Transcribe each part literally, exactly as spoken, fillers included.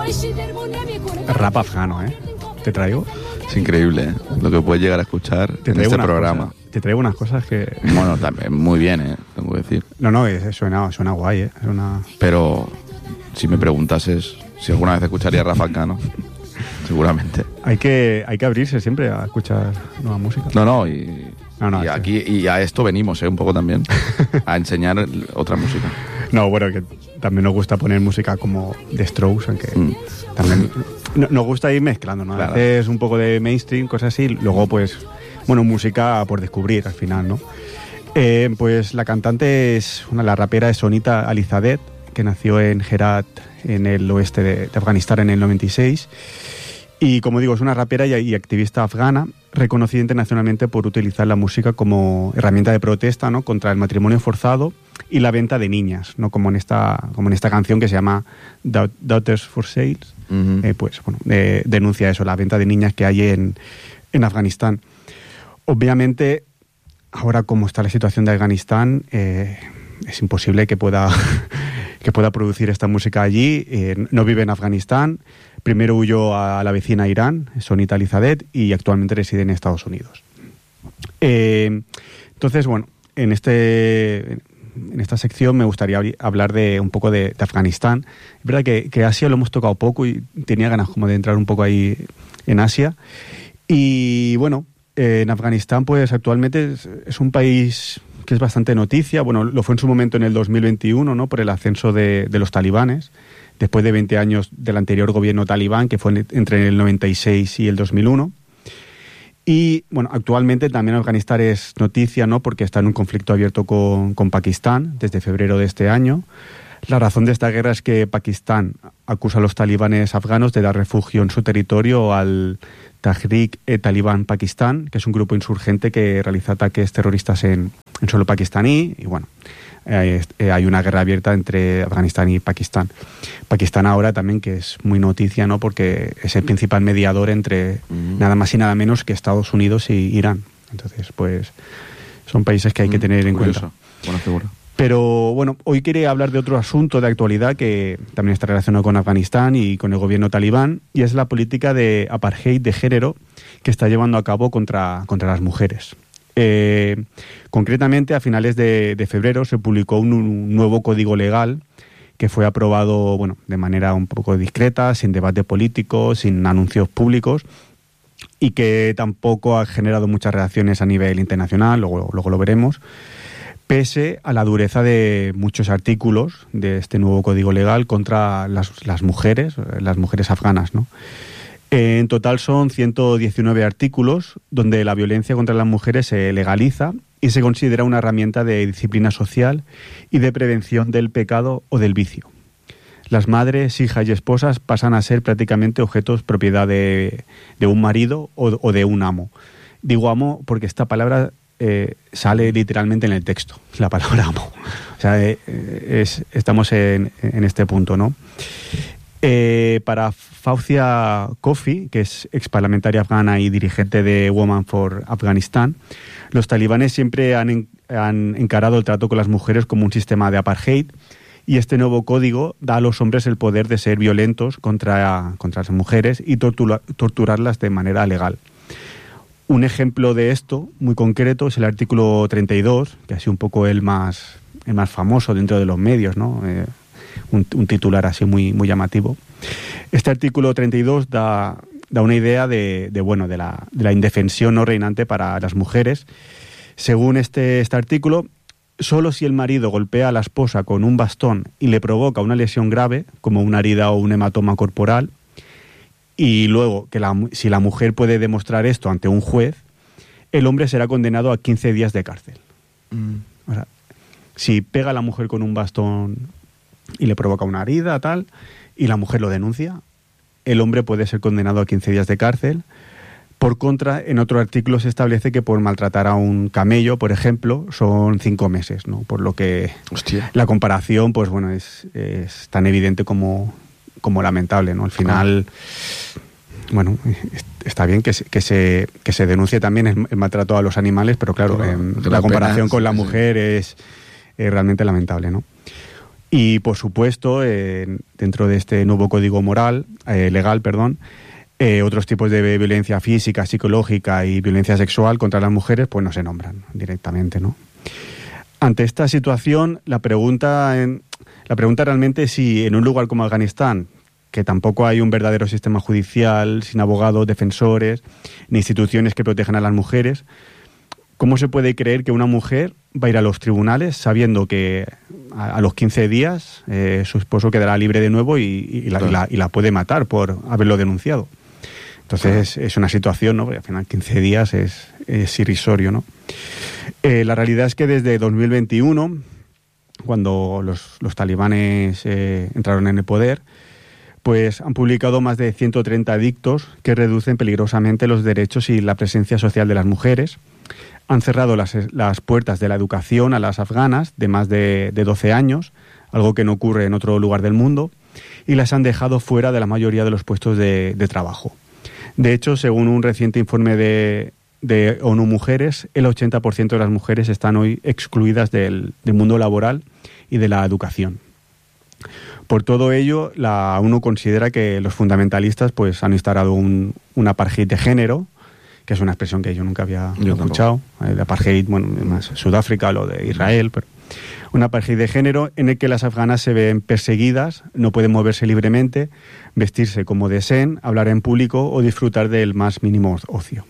Rap afgano, ¿eh? Te traigo. Es increíble, ¿eh? Lo que puedes llegar a escuchar Te en este programa. Cosas, te traigo unas cosas que... Bueno, también muy bien, ¿eh? Tengo que decir. No, no, es, suena, suena guay, ¿eh? Suena... Pero si me preguntases si alguna vez escucharía rap afgano, seguramente. Hay que, hay que abrirse siempre a escuchar nueva música. No, no, y, no, no, y aquí y a esto venimos, ¿eh? Un poco también, a enseñar otra música. No, bueno, que también nos gusta poner música como The Strokes, aunque mm. también no, nos gusta ir mezclando, ¿no? Claro. A veces un poco de mainstream, cosas así, luego pues, bueno, música por descubrir al final, ¿no? Eh, pues la cantante es, una, la rapera es Sonita Alizadeh, que nació en Herat, en el oeste de, de Afganistán en el noventa y seis. Y como digo, es una rapera y, y activista afgana, reconocida internacionalmente por utilizar la música como herramienta de protesta, ¿no? Contra el matrimonio forzado y la venta de niñas, ¿no? Como en esta, como en esta canción que se llama Daughters for Sale, uh-huh. eh, pues bueno, eh, denuncia eso, la venta de niñas que hay en, en Afganistán. Obviamente, ahora como está la situación de Afganistán, eh, es imposible que pueda, que pueda producir esta música allí. Eh, no vive en Afganistán. Primero huyó a la vecina Irán, Sonita Alizadeh, y actualmente reside en Estados Unidos. Eh, entonces, bueno, en, este, en esta sección me gustaría hablar de un poco de, de Afganistán. Es verdad que, que Asia lo hemos tocado poco y tenía ganas como de entrar un poco ahí en Asia. Y bueno, eh, en Afganistán pues actualmente es, es un país que es bastante noticia. Bueno, lo fue en su momento en el dos mil veintiuno, ¿no? Por el ascenso de, de los talibanes, después de veinte años del anterior gobierno talibán, que fue entre el noventa y seis y el dos mil uno. Y, bueno, actualmente también Afganistán es noticia, ¿no? Porque está en un conflicto abierto con, con Pakistán desde febrero de este año. La razón de esta guerra es que Pakistán acusa a los talibanes afganos de dar refugio en su territorio al Tehrik-e-Taliban Pakistán, que es un grupo insurgente que realiza ataques terroristas en, en suelo pakistaní. Y, bueno, eh, eh, hay una guerra abierta entre Afganistán y Pakistán. Pakistán ahora también, que es muy noticia, ¿no? Porque es el principal mediador entre mm. nada más y nada menos que Estados Unidos y Irán. Entonces, pues, son países que hay que tener mm, en curioso. cuenta. Buena figura. Pero bueno, hoy quería hablar de otro asunto de actualidad que también está relacionado con Afganistán y con el gobierno talibán, y es la política de apartheid de género que está llevando a cabo contra, contra las mujeres. Eh, concretamente, a finales de, de febrero se publicó un, un nuevo código legal que fue aprobado, bueno, de manera un poco discreta, sin debate político, sin anuncios públicos, y que tampoco ha generado muchas reacciones a nivel internacional, luego, luego lo veremos, pese a la dureza de muchos artículos de este nuevo código legal contra las, las mujeres, las mujeres afganas, ¿no? En total son ciento diecinueve artículos donde la violencia contra las mujeres se legaliza y se considera una herramienta de disciplina social y de prevención del pecado o del vicio. Las madres, hijas y esposas pasan a ser prácticamente objetos propiedad de, de un marido o, o de un amo. Digo amo porque esta palabra eh, sale literalmente en el texto, la palabra amo. O sea, eh, es, estamos en, en este punto, ¿no? Eh, para Fauzia Kofi, que es exparlamentaria afgana y dirigente de Women for Afghanistan, los talibanes siempre han, en, han encarado el trato con las mujeres como un sistema de apartheid, y este nuevo código da a los hombres el poder de ser violentos contra, contra las mujeres y tortura, torturarlas de manera legal. Un ejemplo de esto muy concreto es el artículo treinta y dos, que ha sido un poco el más, el más famoso dentro de los medios, ¿no? Eh, Un, un titular así muy, muy llamativo. Este artículo treinta y dos da, da una idea de, de, bueno, de, la, de la indefensión no reinante para las mujeres. Según este, este artículo, solo si el marido golpea a la esposa con un bastón y le provoca una lesión grave, como una herida o un hematoma corporal, y luego que la, si la mujer puede demostrar esto ante un juez, el hombre será condenado a quince días de cárcel. Mm. O sea, si pega a la mujer con un bastón y le provoca una herida, tal, y la mujer lo denuncia, el hombre puede ser condenado a quince días de cárcel. Por contra, en otro artículo se establece que por maltratar a un camello, por ejemplo, son cinco meses, ¿no? Por lo que Hostia. La comparación, pues bueno, es, es tan evidente como, como lamentable, ¿no? Al final, bueno, está bien que se, que se, que se denuncie también el, el maltrato a los animales, pero claro, claro eh, la, la comparación pena, con la sí, mujer sí. es, es realmente lamentable, ¿no? Y, por supuesto, eh, dentro de este nuevo código moral eh, legal, perdón, eh, otros tipos de violencia física, psicológica y violencia sexual contra las mujeres, pues no se nombran directamente, ¿no? Ante esta situación, la pregunta, en, la pregunta realmente es si en un lugar como Afganistán, que tampoco hay un verdadero sistema judicial, sin abogados, defensores, ni instituciones que protejan a las mujeres, ¿cómo se puede creer que una mujer va a ir a los tribunales sabiendo que a, a los quince días eh, su esposo quedará libre de nuevo y, y, la, claro. y, la, y la puede matar por haberlo denunciado? Entonces claro. es una situación, ¿no? Porque al final quince días es, es irrisorio, ¿no? Eh, la realidad es que desde dos mil veintiuno, cuando los, los talibanes eh, entraron en el poder, pues han publicado más de ciento treinta edictos que reducen peligrosamente los derechos y la presencia social de las mujeres. Han cerrado las, las puertas de la educación a las afganas de más de, de doce años, algo que no ocurre en otro lugar del mundo, y las han dejado fuera de la mayoría de los puestos de, de trabajo. De hecho, según un reciente informe de, de ONU Mujeres, el ochenta por ciento de las mujeres están hoy excluidas del, del mundo laboral y de la educación. Por todo ello, la ONU considera que los fundamentalistas pues, han instalado un, un apartheid de género, que es una expresión que yo nunca había yo escuchado. El apartheid, bueno, más Sudáfrica, lo de Israel, pero un apartheid de género en el que las afganas se ven perseguidas, no pueden moverse libremente, vestirse como deseen, hablar en público o disfrutar del más mínimo ocio.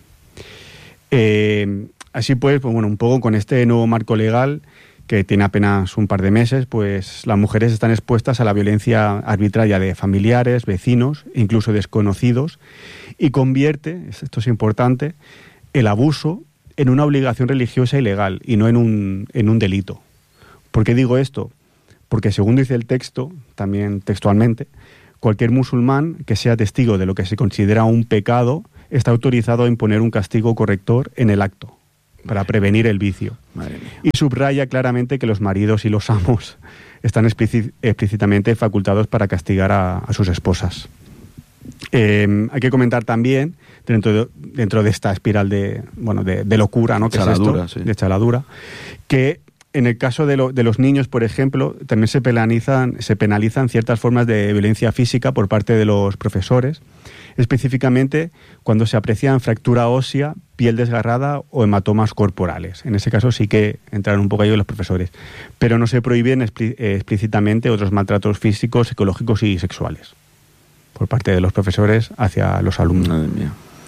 Eh, así pues, pues, bueno, un poco con este nuevo marco legal que tiene apenas un par de meses, pues las mujeres están expuestas a la violencia arbitraria de familiares, vecinos, incluso desconocidos, y convierte, esto es importante, el abuso en una obligación religiosa y legal, y no en un, en un delito. ¿Por qué digo esto? Porque según dice el texto, también textualmente, cualquier musulmán que sea testigo de lo que se considera un pecado está autorizado a imponer un castigo corrector en el acto, para prevenir el vicio. Madre mía. Y subraya claramente que los maridos y los amos están explícitamente facultados para castigar a, a sus esposas. Eh, hay que comentar también, dentro de, dentro de esta espiral de, bueno, de, de locura, ¿no? que chaladura, es esto, sí. de chaladura, que en el caso de, lo, de los niños, por ejemplo, también se penalizan, se penalizan ciertas formas de violencia física por parte de los profesores, específicamente cuando se aprecian fractura ósea, piel desgarrada o hematomas corporales. En ese caso sí que entraron un poco ahí los profesores, pero no se prohíben explí- eh, explícitamente otros maltratos físicos, psicológicos y sexuales por parte de los profesores hacia los alumnos. Madre mía.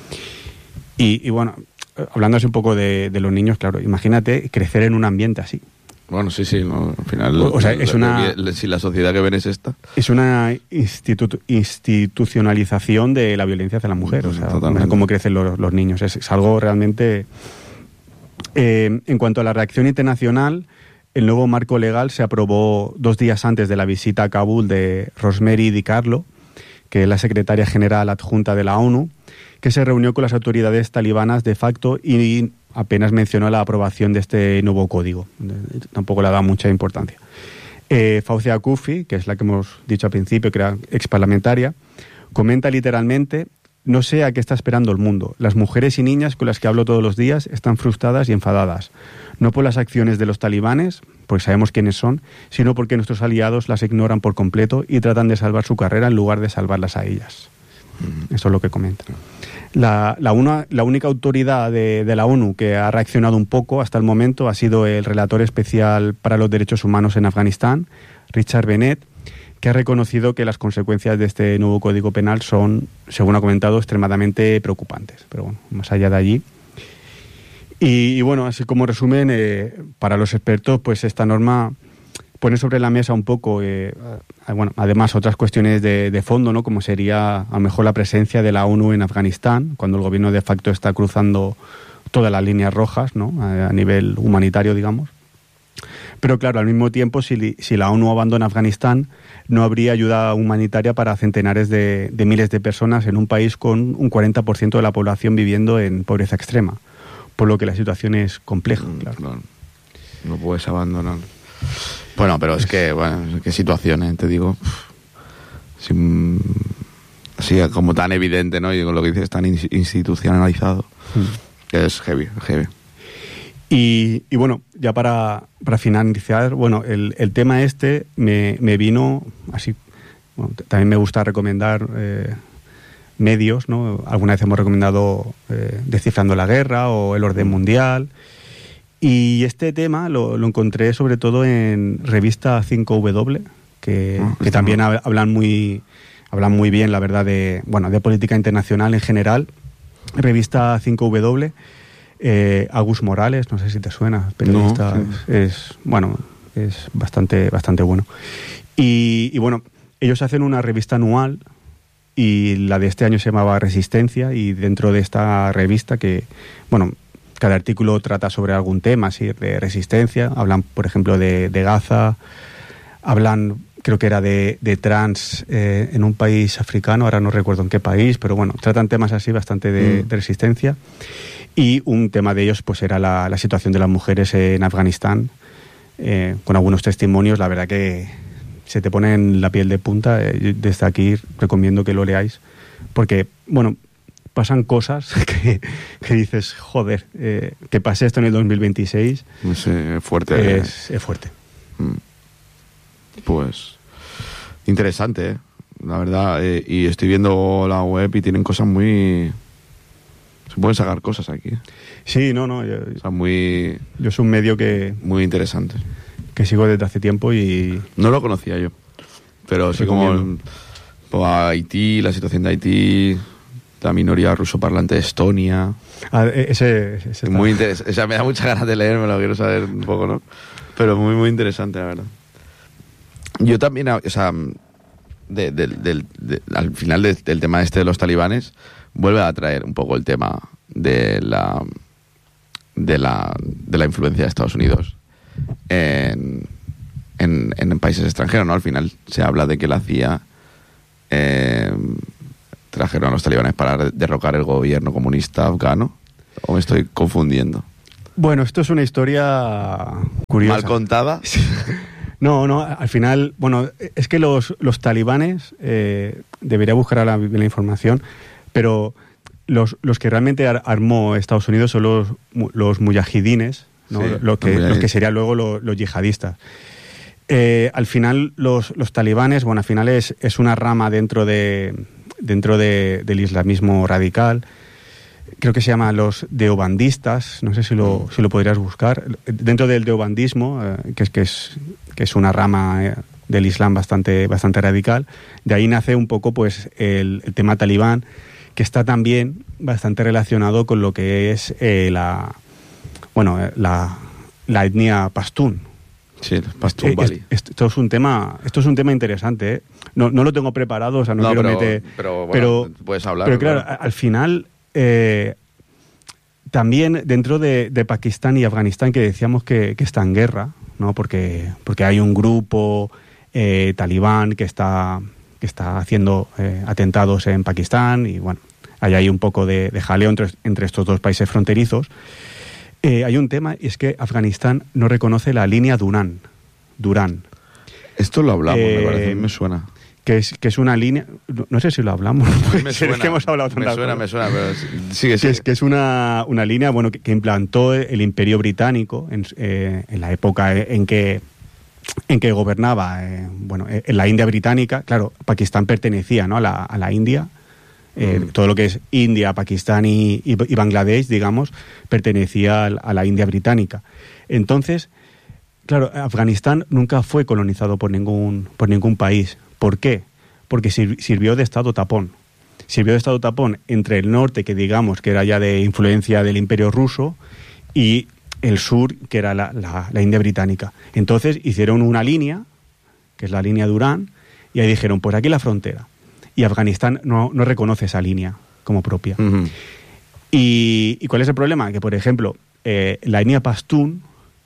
Y, y bueno, hablando así un poco de, de los niños, claro, imagínate crecer en un ambiente así. Bueno, sí, sí, no, al final, O, o sea, es una, si la sociedad que ven es esta. es una institu- institucionalización de la violencia hacia la mujer, o sea, Totalmente. cómo crecen los, los niños, es, es algo realmente... Eh, en cuanto a la reacción internacional, el nuevo marco legal se aprobó dos días antes de la visita a Kabul de Rosemary DiCarlo, que es la secretaria general adjunta de la ONU, que se reunió con las autoridades talibanas de facto y apenas mencionó la aprobación de este nuevo código. Tampoco le ha dado mucha importancia. Eh, Fauzia Kufi, que es la que hemos dicho al principio, que era exparlamentaria, comenta literalmente: no sé a qué está esperando el mundo. Las mujeres y niñas con las que hablo todos los días están frustradas y enfadadas. No por las acciones de los talibanes, porque sabemos quiénes son, sino porque nuestros aliados las ignoran por completo y tratan de salvar su carrera en lugar de salvarlas a ellas. Eso es lo que comenta. La, la, una, la única autoridad de, de la ONU que ha reaccionado un poco hasta el momento ha sido el relator especial para los derechos humanos en Afganistán, Richard Bennett, que ha reconocido que las consecuencias de este nuevo Código Penal son, según ha comentado, extremadamente preocupantes. Pero bueno, más allá de allí. Y, y bueno, así como resumen, eh, para los expertos, pues esta norma pone sobre la mesa un poco, eh, bueno, además otras cuestiones de, de fondo, ¿no? Como sería a lo mejor la presencia de la ONU en Afganistán, cuando el gobierno de facto está cruzando todas las líneas rojas, ¿no? A, a nivel humanitario, digamos. Pero claro, al mismo tiempo, si, si la ONU abandona Afganistán, no habría ayuda humanitaria para centenares de, de miles de personas en un país con un cuarenta por ciento de la población viviendo en pobreza extrema, por lo que la situación es compleja. Mm, claro. claro. No puedes abandonar. Bueno, pero es que, bueno, qué situaciones, te digo. Sin, así como tan evidente, ¿no? Y con lo que dices, tan institucionalizado, mm. que es heavy, heavy. Y, y bueno, ya para, para finalizar, bueno, el, el tema este me, me vino así Bueno, t- también me gusta recomendar eh, medios, ¿no? Alguna vez hemos recomendado eh, Descifrando la Guerra o El Orden Mundial. Y este tema lo, lo encontré sobre todo en revista cinco doble, que, Oh, que también hab- hablan muy hablan muy bien, la verdad, de bueno de política internacional en general. Revista cinco doble, eh, Agus Morales, no sé si te suena, periodista, No, sí. es, es bueno, es bastante bastante bueno. Y, y bueno, ellos hacen una revista anual y la de este año se llamaba Resistencia, y dentro de esta revista, que bueno, cada artículo trata sobre algún tema así de resistencia, hablan por ejemplo de, de Gaza, hablan, creo que era de, de trans eh, en un país africano, ahora no recuerdo en qué país, pero bueno, tratan temas así bastante de, Mm. de resistencia. Y un tema de ellos pues era la, la situación de las mujeres en Afganistán, eh, con algunos testimonios, la verdad que se te pone en la piel de punta. Eh, yo desde aquí recomiendo que lo leáis, porque bueno, pasan cosas que, que dices, joder, eh, que pase esto en el dos mil veintiséis Es eh, fuerte. es, es fuerte. Mm. Pues interesante, ¿eh? La verdad. Eh, y estoy viendo la web y tienen cosas muy... Se pueden sacar cosas aquí. Sí, no, no, yo, O sea, muy, yo soy un medio que, muy interesantes. que sigo desde hace tiempo y No lo conocía yo. Pero sí como Recomiendo. pues, Haití, la situación de Haití, la minoría rusoparlante de Estonia. ah, ese, ese está- Muy interesante. O sea, me da muchas ganas de leerme, lo quiero saber un poco, ¿no? Pero muy, muy interesante, la verdad. Yo también, o sea, de, de, del- de- al final de- del tema este de los talibanes, vuelve a traer un poco el tema de la de la, de la influencia de Estados Unidos en, en, en países extranjeros, ¿no? Al final se habla de que la C I A eh, trajeron a los talibanes para derrocar el gobierno comunista afgano. ¿O me estoy confundiendo? Bueno, esto es una historia curiosa. ¿Mal contada? No, no, al final, bueno, es que los, los talibanes, eh, debería buscar ahora la, la información, pero los, los que realmente ar- armó Estados Unidos son los, mu- los mujahidines, ¿no? Sí, lo que, los los que mujahidines. serían luego lo- los yihadistas. Eh, al final, los, los talibanes, bueno, al final es, es una rama dentro, de, dentro de, del islamismo radical. Creo que se llama los deobandistas, no sé si lo, si lo podrías buscar. Dentro del deobandismo, eh, que, es, que, es, que es una rama eh, del Islam bastante, bastante radical, de ahí nace un poco pues el, el tema talibán, que está también bastante relacionado con lo que es eh, la, bueno, eh, la, la etnia pastún. Sí, el Pashtun Eh, Valley. es- esto es un tema, esto es un tema interesante, ¿eh? No, no lo tengo preparado, o sea, no, No, quiero pero, meter. pero, bueno, pero- puedes hablar. Pero claro, a- al final, eh, también dentro de, de Pakistán y Afganistán, que decíamos que, que está en guerra, ¿no? Porque, porque hay un grupo eh, talibán que está, que está haciendo eh, atentados en Pakistán, y bueno, ahí hay un poco de, de jaleo entre, entre estos dos países fronterizos. Eh, hay un tema, y es que Afganistán no reconoce la línea Durán. Durán. Esto lo hablamos, Eh, me parece, a mí me suena. Que es, que es una línea, no, no sé si lo hablamos, Me es que hemos hablado me tantas suena, cosas. me suena, pero sigue, Que sigue. es, que es una, una línea bueno, que, que implantó el Imperio Británico en, eh, en la época en que, en que gobernaba eh, bueno, en la India británica. Claro, Pakistán pertenecía, ¿no? a, la, a la India. Eh, Mm. Todo lo que es India, Pakistán y, y, y Bangladesh, digamos, pertenecía al- a la India británica. Entonces, claro, Afganistán nunca fue colonizado por ningún, por ningún país. ¿Por qué? Porque sir- sirvió de estado tapón. Sirvió de estado tapón entre el norte, que digamos que era ya de influencia del Imperio ruso, y el sur, que era la, la- la India británica. Entonces hicieron una línea, que es la línea Durán, y ahí dijeron, pues aquí la frontera. Y Afganistán no, no reconoce esa línea como propia. Ujú. ¿Y, y cuál es el problema? Que, por ejemplo, eh, la etnia pastún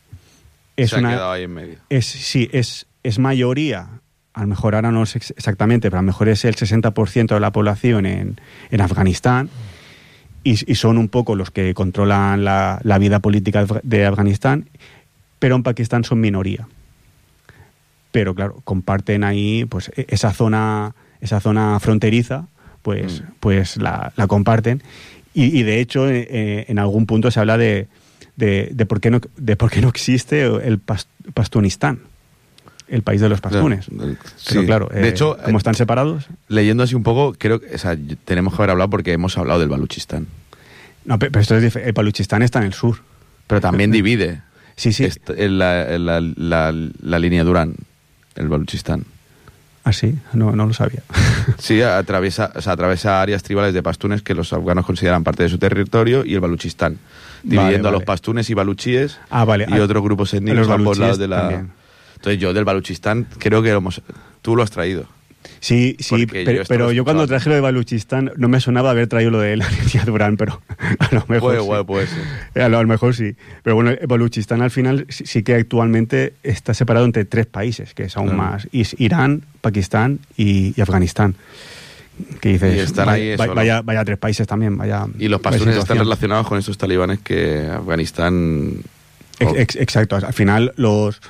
es Se ha una... quedado ahí en medio. Es, sí, es, es mayoría, a lo mejor ahora no sé ex- exactamente, pero a lo mejor es el sesenta por ciento de la población en, en Afganistán, y, y son un poco los que controlan la, la vida política de Af- de Afganistán, pero en Pakistán son minoría. Pero claro, comparten ahí pues e- esa zona, esa zona fronteriza, pues, Mm. pues la, la comparten. Y, y de hecho, eh, eh, en algún punto se habla de, de, de por qué no, de por qué no existe el Pas- Pastunistán. el país de los pastunes. Claro, sí. Pero claro, eh, de hecho, como están separados... Leyendo así un poco, creo que o sea, tenemos que haber hablado porque hemos hablado del Baluchistán. No, pero esto es dif- el Baluchistán está en el sur. Pero también divide Sí, sí. est- en la, en la, la, la línea Durán, el Baluchistán. ¿Ah, sí? No, no lo sabía. Sí, atraviesa, o sea, atraviesa áreas tribales de pastunes que los afganos consideran parte de su territorio y el Baluchistán, dividiendo Vale, a los vale. pastunes y baluchíes Ah, vale. y otros grupos étnicos los a ambos baluchíes lados de la... también. Entonces yo del Baluchistán creo que lo hemos... tú lo has traído. Sí, sí, Porque yo pero, esto pero lo yo cuando escuchaba. traje lo de Baluchistán no me sonaba haber traído lo de la línea Durán, pero a lo mejor Puede, sí. puede, puede ser. A lo, a lo mejor sí. Pero bueno, el Baluchistán al final sí, sí que actualmente está separado entre tres países, que es aún Claro. más. Is- Irán, Pakistán y, y Afganistán. Que dices, Y están vaya, ahí vaya, solo. vaya, vaya tres países también, vaya. Y los vaya pastunes están situación. relacionados con estos talibanes que Afganistán... Ex- ex- exacto. Al final los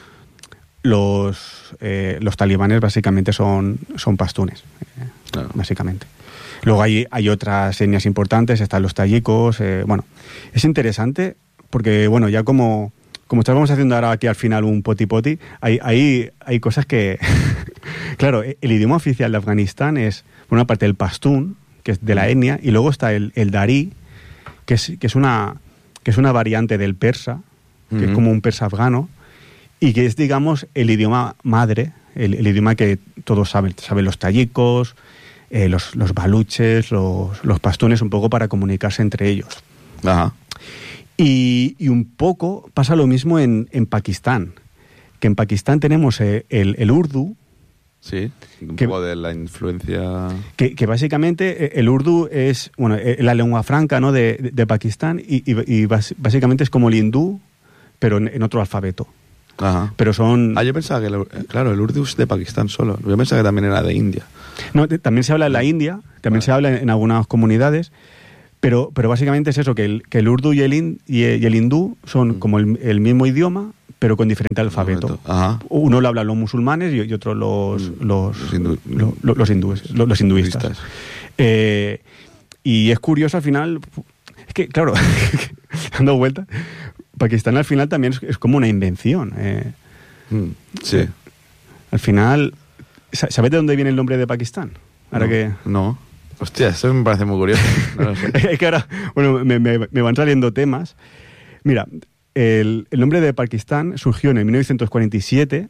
los eh, los talibanes básicamente son, son pastunes. eh, Claro. Básicamente. Luego hay, hay otras etnias importantes, están los tayikos. Eh, bueno, es interesante porque, bueno, ya como, como estábamos haciendo ahora aquí al final un poti poti, hay, hay, hay cosas que... claro, el idioma oficial de Afganistán es, por una parte, el pastún, que es de la etnia, y luego está el, el darí, que es, que, es una, que es una variante del persa, que Ujú. es como un persa afgano, y que es, digamos, el idioma madre, el, el idioma que todos saben, saben los tayikos, eh, los, los baluches, los, los pastunes, un poco para comunicarse entre ellos. Ajá. Y, y un poco pasa lo mismo en, en Pakistán, que en Pakistán tenemos eh, el, el urdu, Sí, un Que- poco de la influencia... que, que básicamente eh, el urdu es bueno, eh, la lengua franca, ¿no?, de, de, de Pakistán, y, y, y bas- básicamente es como el hindú, pero en, en otro alfabeto. Ajá. Pero son... Ah, yo pensaba que, el, claro, el urdu es de Pakistán solo. Yo pensaba que también era de India. No, te- también se habla en la India, también Vale. se habla en, en algunas comunidades, pero, pero básicamente es eso, que el, que el urdu y el, hin- y, y el hindú son Mm. como el, el mismo idioma, pero con diferente alfabeto. Ajá. Uno lo hablan los musulmanes y, y otro los, Mm, los, los hindú- lo- lo- los hindúes, lo- los hinduistas. hinduistas. Eh, y es curioso al final, es que claro, dando vueltas, Pakistán al final también es, es como una invención. eh. Mm, sí. Al final, sa- ¿sabes de dónde viene el nombre de Pakistán? Ahora no, que... No. Hostia, eso me parece muy curioso. No lo sé. Es que ahora, bueno, me, me- me van saliendo temas. Mira, el, el nombre de Pakistán surgió en el mil novecientos cuarenta y siete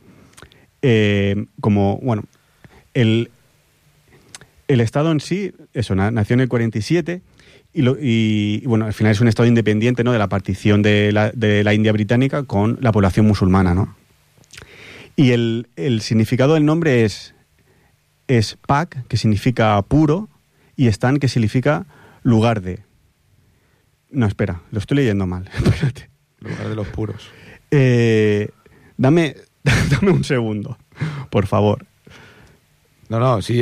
eh, como, bueno, el, el Estado en sí, eso, na- nació en el cuarenta y siete y, lo, y, y, bueno, al final es un Estado independiente, ¿no?, de la partición de la, de la India británica con la población musulmana, ¿no? Y el, el significado del nombre es, es Pak, que significa puro, y Stan, que significa lugar de. No, espera, lo estoy leyendo mal. Espérate. Lugar de los puros. Eh, dame, dame un segundo, por favor. No, no, sí.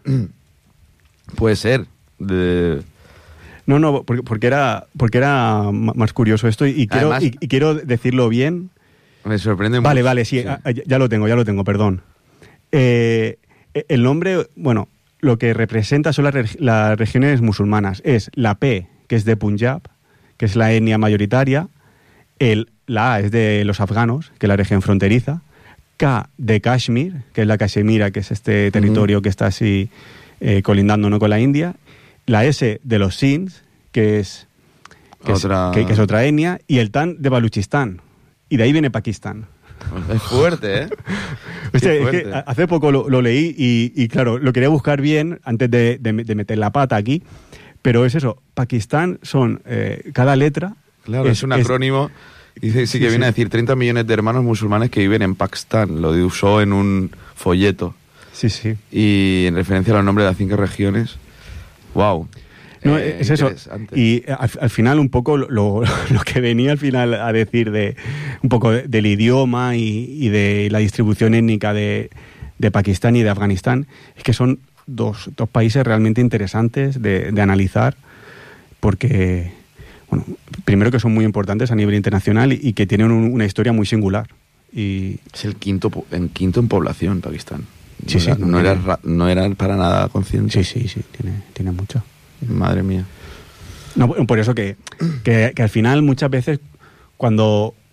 Puede ser. De... No, no, porque, porque era porque era m- más curioso esto y, y quiero, Además- y, y quiero decirlo bien. Me sorprende Vale, mucho. vale, sí, ah, ya, ya lo tengo, ya lo tengo, perdón. Eh, el nombre, bueno, lo que representa son las, reg- las regiones musulmanas. Es la P, que es de Punjab, que es la etnia mayoritaria. El, la A es de los afganos, que es la región fronteriza. K de Kashmir, que es la Cachemira, que es este territorio que está así eh, colindando, ¿no?, con la India. La S de los Sinds, que es, que, Otra- es, que- que es otra etnia. Y el Tan de Baluchistán. Y de ahí viene Pakistán. Es fuerte, ¿eh? Hostia, Qué es que fuerte. a- hace poco lo, lo leí y, y, claro, lo quería buscar bien antes de, de, de meter la pata aquí, pero es eso, Pakistán son, eh, cada letra... Claro, es, un acrónimo. Dice sí que sí, viene sí. a decir treinta millones de hermanos musulmanes que viven en Pakistán. Lo usó en un folleto. Sí, sí. Y en referencia a los nombres de las cinco regiones. ¡Wow! No, Eh, es eso. interesante. Y al, al final un poco lo, lo que venía al final a decir de un poco de- del idioma y, y de la distribución étnica de, de Pakistán y de Afganistán es que son dos, dos países realmente interesantes de, de analizar porque, bueno, primero que son muy importantes a nivel internacional y, y que tienen un- una historia muy singular. Y Es el quinto, po- en quinto en población, Pakistán. Sí, no sí, era, no no, tiene- era, ra- no era para nada consciente. sí, sí, sí, tiene, tiene mucho. Madre mía. No, por eso que, que, que al final muchas veces cuando,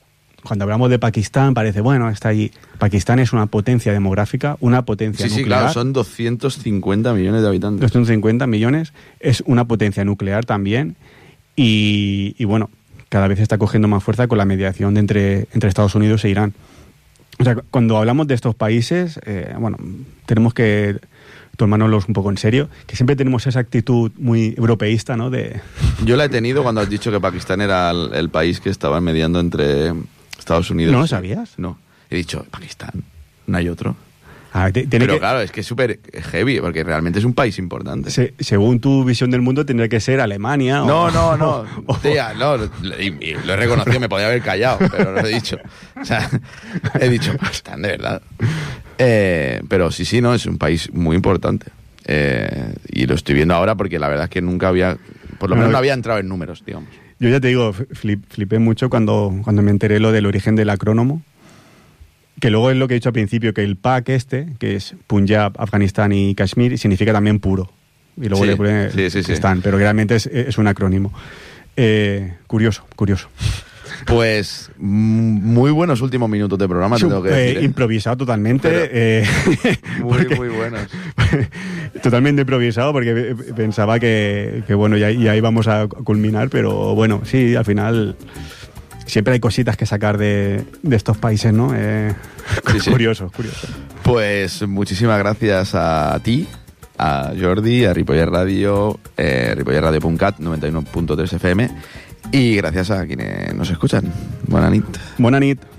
cuando hablamos de Pakistán parece, bueno, está ahí. Pakistán es una potencia demográfica, una potencia sí, nuclear. Sí, claro, son doscientos cincuenta millones de habitantes. doscientos cincuenta millones, es una potencia nuclear también y, y bueno, cada vez está cogiendo más fuerza con la mediación de entre, entre Estados Unidos e Irán. O sea, cuando hablamos de estos países, eh, bueno, tenemos que tomárnoslos un poco en serio, que siempre tenemos esa actitud muy europeísta, ¿no? De... Yo la he tenido cuando has dicho que Pakistán era el, el país que estaba mediando entre Estados Unidos. ¿No lo sabías? No. He dicho, Pakistán, no hay otro. Ah, te, tiene Pero que... claro, es que es súper heavy, porque realmente es un país importante. Se, según tu visión del mundo, tendría que ser Alemania no, o... No, no, o, no. Tía, no, lo, lo he reconocido, me podía haber callado, pero lo he dicho. O sea, he dicho, Pakistán, de verdad. Eh, pero sí, sí, no, es un país muy importante. Eh, y lo estoy viendo ahora porque la verdad es que nunca había, por lo menos no había entrado en números, digamos. Yo ya te digo, flip, flipé mucho cuando, cuando me enteré lo del origen del acrónomo, que luego es lo que he dicho al principio, que el P A C este, que es Punjab, Afganistán y Kashmir, significa también puro. Y luego sí, le ponen sí, sí, sí. están, pero realmente es, es un acrónimo. Eh, curioso, curioso. Pues muy buenos últimos minutos de programa, te tengo que decir. Eh, improvisado totalmente. Eh, muy, porque, muy buenos. Totalmente improvisado porque pensaba que, que bueno, ya, ya íbamos a culminar, pero bueno, sí, al final siempre hay cositas que sacar de, de estos países, ¿no? Eh, sí, sí. Curioso, curioso. Pues muchísimas gracias a ti, a Jordi, a Ripollet Radio, eh, ripollet radio punto cat, noventa y uno punto tres F M, y gracias a quienes nos escuchan. Buena nit. Buena nit.